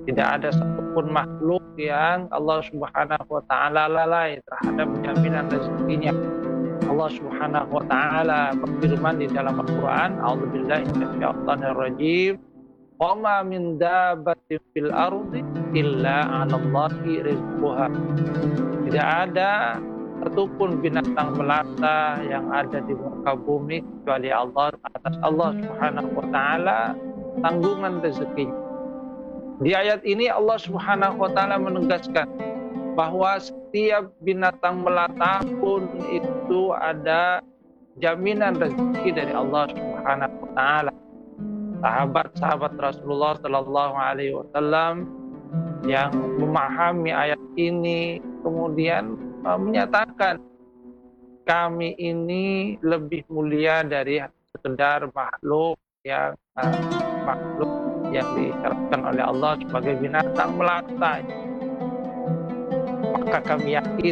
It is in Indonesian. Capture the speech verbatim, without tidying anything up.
Tidak ada satupun makhluk yang Allah Subhanahu wa taala lalai terhadap jaminan rezekinya. Allah Subhanahu wa taala berfirman di dalam Al-Qur'an, "A'udzubillahi minasyaitonir rajim. Wa ma min dabbatin fil ardi illa 'alallahi rizquha." Tidak ada satupun binatang melata yang ada di muka bumi kecuali Allah, atas Allah Subhanahu wa taala tanggungan rezekinya. Di ayat ini Allah Subhanahu wa taala menegaskan bahwa setiap binatang melata pun itu ada jaminan rezeki dari Allah Subhanahu wa taala. Sahabat-sahabat Rasulullah sallallahu alaihi wasallam yang memahami ayat ini kemudian uh, menyatakan, kami ini lebih mulia dari sekedar makhluk yang uh, makhluk yang disyaratkan oleh Allah sebagai binatang melata. Maka kami yakin